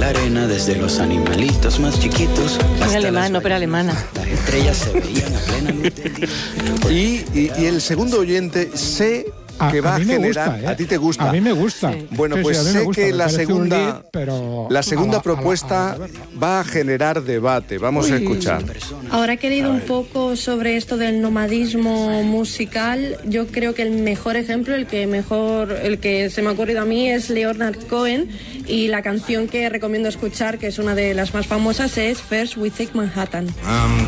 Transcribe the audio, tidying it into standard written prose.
la arena, desde los animalitos más chiquitos. En alemán, ópera alemana. Las estrellas se veían a plena luz del día. Y el segundo oyente sé que va a generar... Gusta, ¿eh? ¿A ti te gusta? A mí me gusta. Sí. Bueno, Sí, pues sí, a mí me sé gusta, que me la parece un segunda, lead, pero la segunda propuesta a ver. va a generar debate. Vamos a escuchar. Ahora he querido un poco sobre esto del nomadismo musical. Yo creo que el mejor ejemplo, el que se me ha ocurrido a mí es Leonard Cohen, y la canción que recomiendo escuchar, que es una de las más famosas, es First We Take Manhattan.